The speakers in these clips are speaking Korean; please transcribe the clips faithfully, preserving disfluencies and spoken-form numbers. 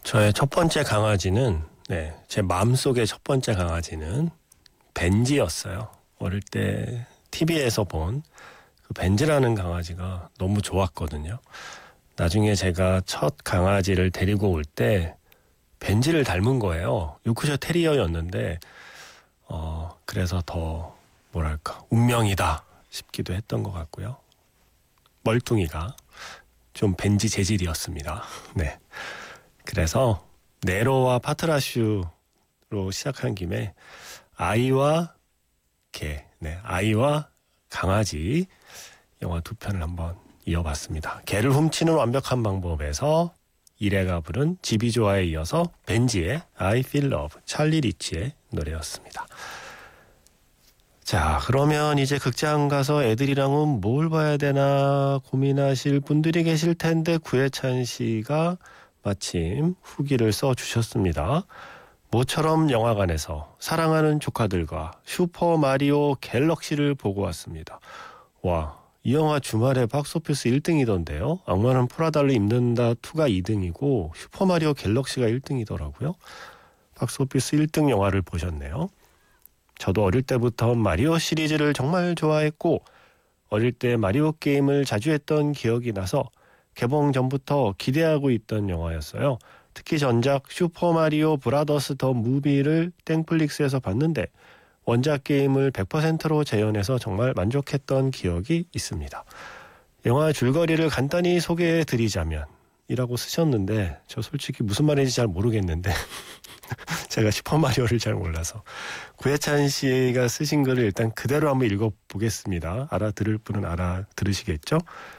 저의 첫 번째 강아지는 네, 제 마음속의 첫 번째 강아지는 벤지였어요. 어릴 때 티비에서 본 그 벤지라는 강아지가 너무 좋았거든요. 나중에 제가 첫 강아지를 데리고 올 때 벤지를 닮은 거예요. 요크셔 테리어였는데 어, 그래서 더 뭐랄까 운명이다 싶기도 했던 것 같고요. 멀뚱이가 좀 벤지 재질이었습니다. 네. 그래서 네로와 파트라슈로 시작한 김에 아이와 개, 네, 아이와 강아지 영화 두 편을 한번 이어봤습니다. 개를 훔치는 완벽한 방법에서 이레가 부른 집이 좋아에 이어서 벤지의 I Feel Love, 찰리 리치의 노래였습니다. 자, 그러면 이제 극장 가서 애들이랑은 뭘 봐야 되나 고민하실 분들이 계실 텐데 구혜찬 씨가 마침 후기를 써주셨습니다. 모처럼 영화관에서 사랑하는 조카들과 슈퍼마리오 갤럭시를 보고 왔습니다. 와, 이 영화 주말에 박스오피스 일 등이던데요. 악마는 프라다를 입는다 이가 이 등이고 슈퍼마리오 갤럭시가 일 등이더라고요. 박스오피스 일 등 영화를 보셨네요. 저도 어릴 때부터 마리오 시리즈를 정말 좋아했고 어릴 때 마리오 게임을 자주 했던 기억이 나서 개봉 전부터 기대하고 있던 영화였어요. 특히 전작 슈퍼마리오 브라더스 더 무비를 땡플릭스에서 봤는데 원작 게임을 백 퍼센트로 재현해서 정말 만족했던 기억이 있습니다. 영화 줄거리를 간단히 소개해드리자면 이라고 쓰셨는데 저 솔직히 무슨 말인지 잘 모르겠는데 제가 슈퍼마리오를 잘 몰라서 구혜찬 씨가 쓰신 글을 일단 그대로 한번 읽어보겠습니다. 알아들을 분은 알아들으시겠죠?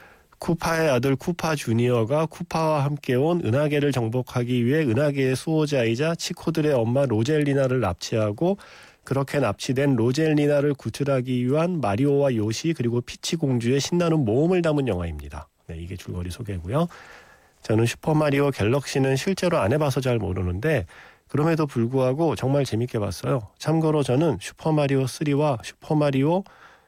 쿠파의 아들 쿠파 주니어가 쿠파와 함께 온 은하계를 정복하기 위해 은하계의 수호자이자 치코들의 엄마 로젤리나를 납치하고 그렇게 납치된 로젤리나를 구출하기 위한 마리오와 요시 그리고 피치 공주의 신나는 모험을 담은 영화입니다. 네, 이게 줄거리 소개고요. 저는 슈퍼마리오 갤럭시는 실제로 안 해봐서 잘 모르는데 그럼에도 불구하고 정말 재밌게 봤어요. 참고로 저는 슈퍼마리오 쓰리와 슈퍼마리오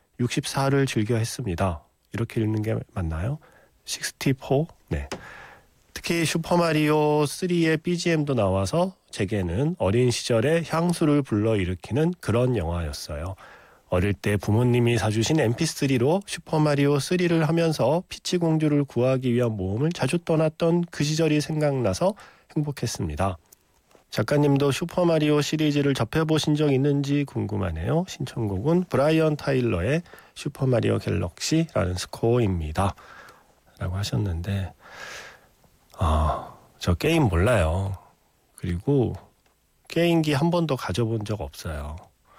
육십사를 즐겨 했습니다. 이렇게 읽는 게 맞나요? 육십사? 네. 특히 슈퍼마리오 쓰리의 비지엠도 나와서 제게는 어린 시절의 향수를 불러일으키는 그런 영화였어요. 어릴 때 부모님이 사주신 엠피쓰리로 슈퍼마리오 쓰리를 하면서 피치 공주를 구하기 위한 모험을 자주 떠났던 그 시절이 생각나서 행복했습니다. 작가님도 슈퍼마리오 시리즈를 접해보신 적 있는지 궁금하네요. 신청곡은 브라이언 타일러의 슈퍼마리오 갤럭시라는 스코어입니다. 라고 하셨는데 아, 저 게임 몰라요. 그리고 게임기 한 번도 가져본 적 없어요.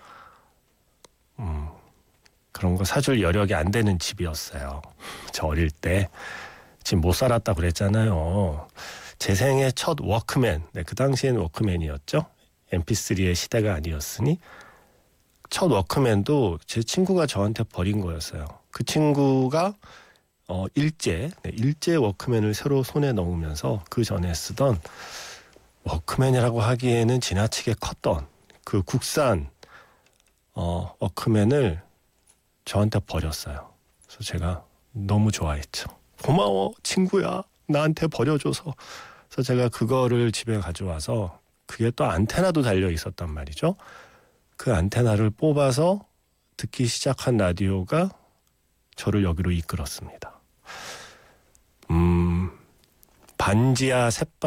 음, 그런 거 사줄 여력이 안 되는 집이었어요. 저 어릴 때 지금 못 살았다 그랬잖아요. 제 생애 첫 워크맨, 네, 그 당시엔 워크맨이었죠. 엠피쓰리의 시대가 아니었으니 첫 워크맨도 제 친구가 저한테 버린 거였어요. 그 친구가 어, 일제, 네, 일제 워크맨을 새로 손에 넣으면서 그 전에 쓰던 워크맨이라고 하기에는 지나치게 컸던 그 국산 어, 워크맨을 저한테 버렸어요. 그래서 제가 너무 좋아했죠. 고마워 친구야 나한테 버려줘서. 그래서 제가 그거를 집에 가져와서 그게 또 안테나도 달려 있었단 말이죠. 그 안테나를 뽑아서 듣기 시작한 라디오가 저를 여기로 이끌었습니다. 음, 반지하 샛밤